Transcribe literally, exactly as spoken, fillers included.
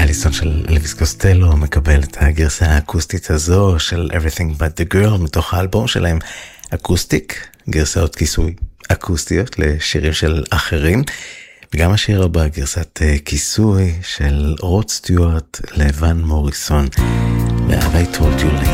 אליסון של אלוויס קוסטלו מקבל את הגרסה האקוסטית הזו של Everything But The Girl מתוך האלבום שלהם אקוסטיק, גרסאות כיסוי אקוסטיות לשירים של אחרים, וגם השיר הבא גרסת כיסוי של רוד סטיוארט לוון מוריסון ו-I Told You Late.